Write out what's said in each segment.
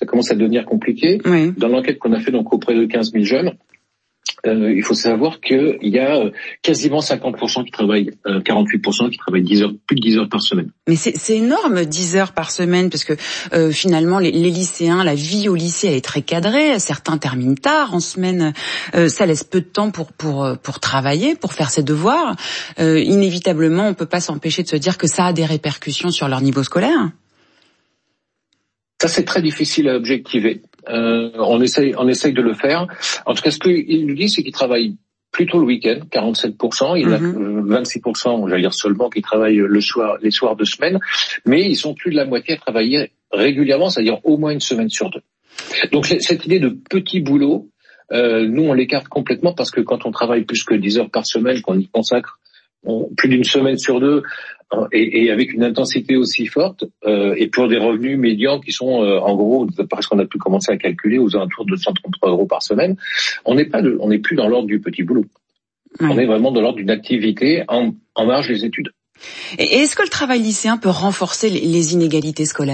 commence à devenir compliqué. Oui. Dans l'enquête qu'on a fait donc auprès de 15 000 jeunes, il faut savoir qu'il y a quasiment 50% qui travaillent, 48% qui travaillent plus de 10 heures par semaine. Mais c'est énorme, 10 heures par semaine, parce que finalement les lycéens, la vie au lycée elle est très cadrée. Certains terminent tard en semaine, ça laisse peu de temps pour travailler, pour faire ses devoirs. Inévitablement, on peut pas s'empêcher de se dire que ça a des répercussions sur leur niveau scolaire. Ça, c'est très difficile à objectiver. On essaye de le faire. En tout cas, ce qu'il nous dit, c'est qu'ils travaillent plutôt le week-end, 47%. Il y en a 26%, j'allais dire seulement, qui travaillent les soirs de semaine. Mais ils sont plus de la moitié à travailler régulièrement, c'est-à-dire au moins une semaine sur deux. Donc, cette idée de petit boulot, nous, on l'écarte complètement parce que quand on travaille plus que 10 heures par semaine, qu'on y consacre plus d'une semaine sur deux, et avec une intensité aussi forte, et pour des revenus médians qui sont en gros, parce qu'on a pu commencer à calculer, aux alentours de 133 € par semaine, on n'est plus dans l'ordre du petit boulot. On est vraiment dans l'ordre d'une activité en marge des études. Et est-ce que le travail lycéen peut renforcer les inégalités scolaires ?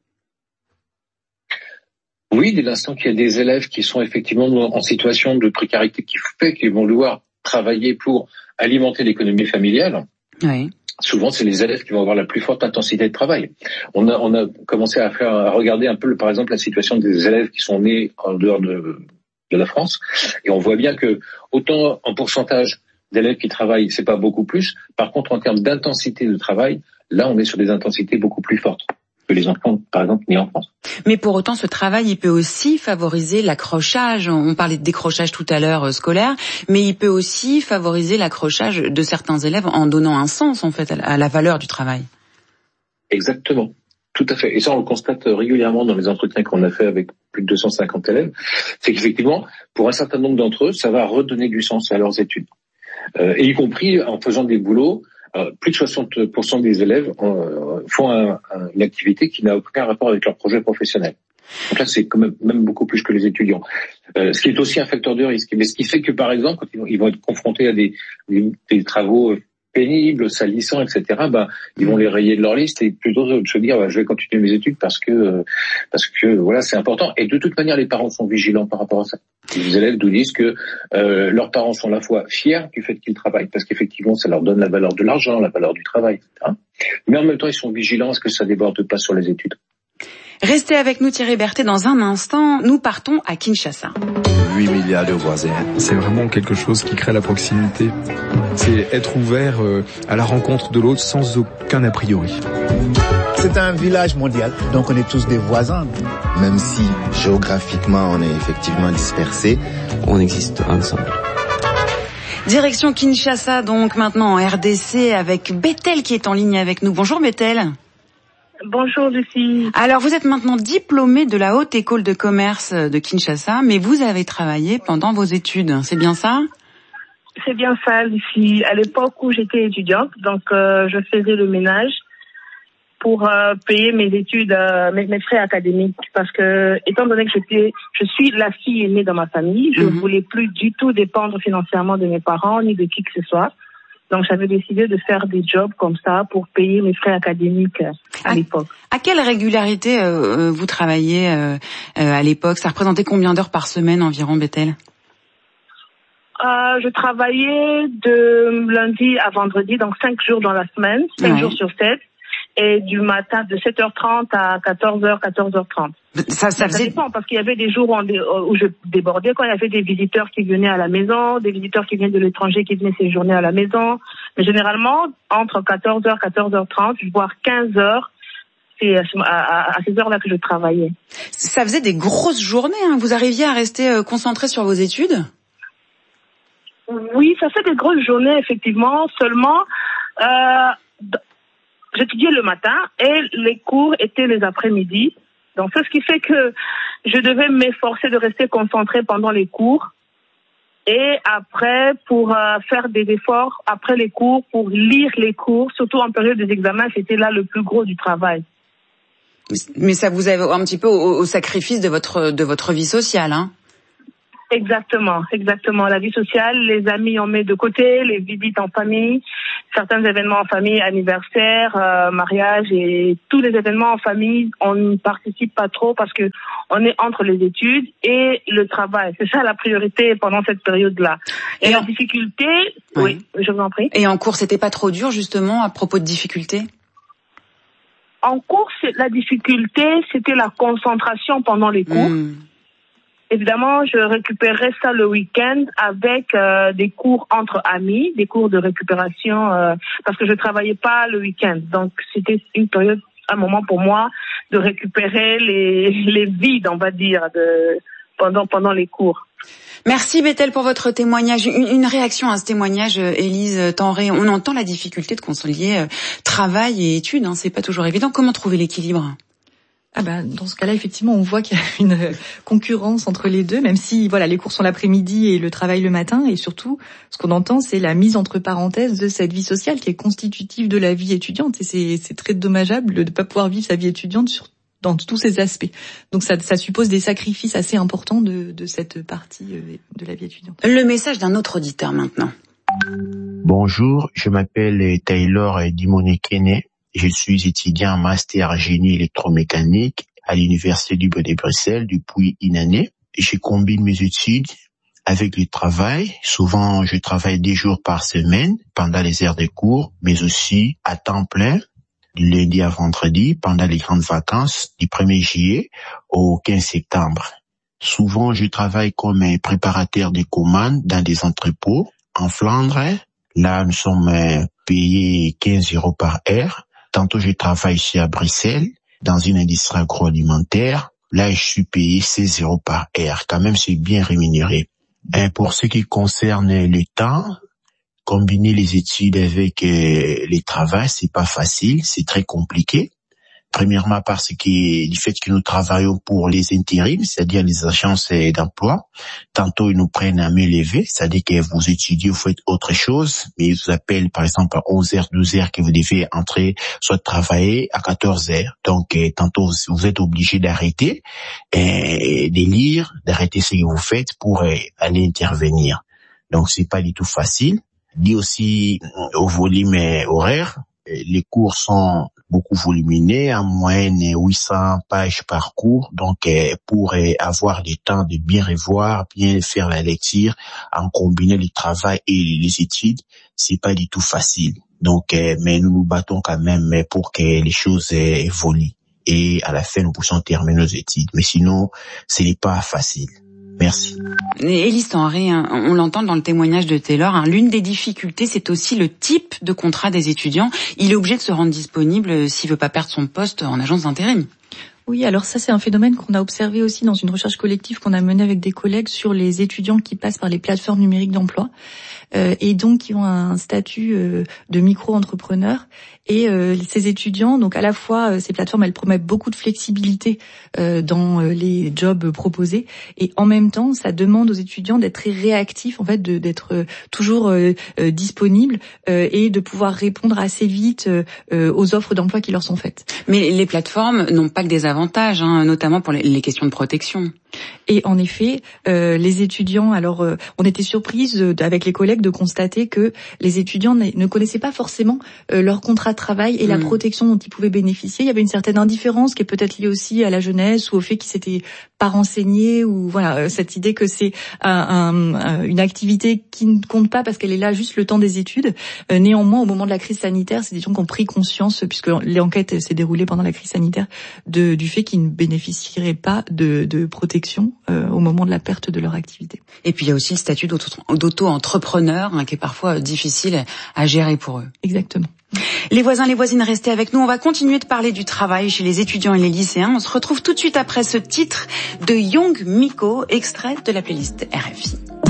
Oui, dès l'instant qu'il y a des élèves qui sont effectivement en situation de précarité qui fait qu'ils vont devoir travailler pour alimenter l'économie familiale. Oui. Souvent, c'est les élèves qui vont avoir la plus forte intensité de travail. On a commencé à regarder un peu, par exemple, la situation des élèves qui sont nés en dehors de la France, et on voit bien que autant en pourcentage d'élèves qui travaillent, c'est pas beaucoup plus. Par contre, en termes d'intensité de travail, là, on est sur des intensités beaucoup plus fortes que les enfants, par exemple, nés en France. Mais pour autant, ce travail, il peut aussi favoriser l'accrochage. On parlait de décrochage tout à l'heure scolaire, mais il peut aussi favoriser l'accrochage de certains élèves en donnant un sens, en fait, à la valeur du travail. Exactement. Tout à fait. Et ça, on le constate régulièrement dans les entretiens qu'on a fait avec plus de 250 élèves. C'est qu'effectivement, pour un certain nombre d'entre eux, ça va redonner du sens à leurs études. Et y compris en faisant des boulots. Plus de 60% des élèves font une activité qui n'a aucun rapport avec leur projet professionnel. Donc là, c'est quand même beaucoup plus que les étudiants. Ce qui est aussi un facteur de risque. Mais ce qui fait que, par exemple, quand ils vont être confrontés à des travaux pénibles, salissants, etc., ils vont les rayer de leur liste et plutôt se dire, je vais continuer mes études parce que voilà, c'est important. Et de toute manière, les parents sont vigilants par rapport à ça. Les élèves nous disent que leurs parents sont à la fois fiers du fait qu'ils travaillent, parce qu'effectivement, ça leur donne la valeur de l'argent, la valeur du travail, etc. Mais en même temps, ils sont vigilants à ce que ça déborde pas sur les études. Restez avec nous, Thierry Berthet, dans un instant. Nous partons à Kinshasa. 8 milliards de voisins. C'est vraiment quelque chose qui crée la proximité. C'est être ouvert à la rencontre de l'autre sans aucun a priori. C'est un village mondial, donc on est tous des voisins. Même si géographiquement on est effectivement dispersés, on existe ensemble. Direction Kinshasa, donc maintenant en RDC, avec Bethel qui est en ligne avec nous. Bonjour Bethel. Bonjour Lucie. Alors vous êtes maintenant diplômée de la Haute École de Commerce de Kinshasa, mais vous avez travaillé pendant vos études, c'est bien ça ? C'est bien ça Lucie. À l'époque où j'étais étudiante, donc je faisais le ménage pour payer mes études, mes frais académiques, parce que étant donné que je suis la fille aînée dans ma famille, je voulais plus du tout dépendre financièrement de mes parents ni de qui que ce soit. Donc j'avais décidé de faire des jobs comme ça pour payer mes frais académiques à l'époque. À quelle régularité vous travaillez à l'époque ? Ça représentait combien d'heures par semaine environ, Bethel ? Je travaillais de lundi à vendredi, donc 5 jours dans la semaine, 5 jours sur 7. Et du matin de 7h30 à 14h, 14h30. Ça dépend, parce qu'il y avait des jours où je débordais quand il y avait des visiteurs qui venaient à la maison, des visiteurs qui venaient de l'étranger qui venaient séjourner à la maison. Mais généralement, entre 14h, 14h30, voire 15h, c'est à ces heures-là que je travaillais. Ça faisait des grosses journées, hein. Vous arriviez à rester concentré sur vos études ? Oui, ça fait des grosses journées, effectivement. Seulement, j'étudiais le matin et les cours étaient les après-midi. Donc, c'est ce qui fait que je devais m'efforcer de rester concentrée pendant les cours. Et après, pour faire des efforts après les cours, pour lire les cours, surtout en période des examens, c'était là le plus gros du travail. Mais ça vous a un petit peu au sacrifice de votre vie sociale, hein ? Exactement. La vie sociale, les amis on met de côté, les visites en famille, certains événements en famille, anniversaire, mariage et tous les événements en famille, on ne participe pas trop parce que on est entre les études et le travail. C'est ça la priorité pendant cette période-là. Et la difficulté, oui, je vous en prie. Et en cours, c'était pas trop dur justement à propos de difficultés? En cours, la difficulté, c'était la concentration pendant les cours. Évidemment, je récupérais ça le week-end avec des cours entre amis, des cours de récupération, parce que je travaillais pas le week-end. Donc, c'était une période, un moment pour moi de récupérer les vides, on va dire, pendant les cours. Merci Bethel pour votre témoignage. Une réaction à ce témoignage, Élise Tenré. On entend la difficulté de concilier travail et études. Hein, c'est pas toujours évident. Comment trouver l'équilibre? Dans ce cas-là, effectivement, on voit qu'il y a une concurrence entre les deux, même si, les cours sont l'après-midi et le travail le matin. Et surtout, ce qu'on entend, c'est la mise entre parenthèses de cette vie sociale qui est constitutive de la vie étudiante. Et c'est très dommageable de ne pas pouvoir vivre sa vie étudiante dans tous ces aspects. Donc ça suppose des sacrifices assez importants de cette partie de la vie étudiante. Le message d'un autre auditeur maintenant. Bonjour, je m'appelle Taylor Dimone-Kene. Je suis étudiant en master génie électromécanique à l'université du de Bruxelles depuis une année. Je combine mes études avec le travail. Souvent, je travaille 10 jours par semaine pendant les heures de cours, mais aussi à temps plein, du lundi à vendredi, pendant les grandes vacances du 1er juillet au 15 septembre. Souvent, je travaille comme un préparateur de commandes dans des entrepôts en Flandre. Là, nous sommes payés 15 € par heure. Tantôt, je travaille ici à Bruxelles, dans une industrie agroalimentaire. Là, je suis payé 16 € par heure. Quand même, c'est bien rémunéré. Et pour ce qui concerne le temps, combiner les études avec le travail, c'est pas facile, c'est très compliqué. Premièrement, parce que du fait que nous travaillons pour les intérims, c'est-à-dire les agences d'emploi, tantôt ils nous prennent à main levée, c'est-à-dire que vous étudiez, vous faites autre chose, mais ils vous appellent par exemple à 11h, 12h que vous devez entrer, soit travailler à 14h. Donc, tantôt vous êtes obligé d'arrêter, de lire, d'arrêter ce que vous faites pour aller intervenir. Donc, c'est pas du tout facile. Dit aussi au volume horaire, les cours sont beaucoup volumineux, en moyenne 800 pages par cours. Donc, pour avoir le temps de bien revoir, bien faire la lecture, en combinant le travail et les études, c'est pas du tout facile. Donc, mais nous nous battons quand même pour que les choses évoluent. Et à la fin, nous puissions terminer nos études. Mais sinon, ce n'est pas facile. Merci. Élise Tenré, on l'entend dans le témoignage de Taylor, l'une des difficultés, c'est aussi le type de contrat des étudiants. Il est obligé de se rendre disponible s'il veut pas perdre son poste en agence d'intérim. Oui, alors ça, c'est un phénomène qu'on a observé aussi dans une recherche collective qu'on a menée avec des collègues sur les étudiants qui passent par les plateformes numériques d'emploi et donc qui ont un statut de micro-entrepreneur. Et ces étudiants, donc à la fois, ces plateformes, elles promettent beaucoup de flexibilité dans les jobs proposés, et en même temps, ça demande aux étudiants d'être très réactifs, en fait, d'être toujours disponibles et de pouvoir répondre assez vite aux offres d'emploi qui leur sont faites. Mais les plateformes n'ont pas que des avantages, notamment pour les questions de protection. Et en effet, les étudiants, alors on était surprise avec les collègues de constater que les étudiants ne connaissaient pas forcément leur contrat de travail et la protection dont ils pouvaient bénéficier. Il y avait une certaine indifférence qui est peut-être liée aussi à la jeunesse ou au fait qu'ils s'étaient pas renseignés, ou voilà, cette idée que c'est une activité qui ne compte pas parce qu'elle est là juste le temps des études. Néanmoins, au moment de la crise sanitaire, c'est des gens qui ont pris conscience, puisque l'enquête s'est déroulée pendant la crise sanitaire, du fait qu'ils ne bénéficieraient pas de protection au moment de la perte de leur activité. Et puis il y a aussi le statut d'auto-entrepreneur qui est parfois difficile à gérer pour eux. Exactement. Les voisins, les voisines, restez avec nous. On va continuer de parler du travail chez les étudiants et les lycéens. On se retrouve tout de suite après ce titre de Young Miko, extrait de la playlist RFI.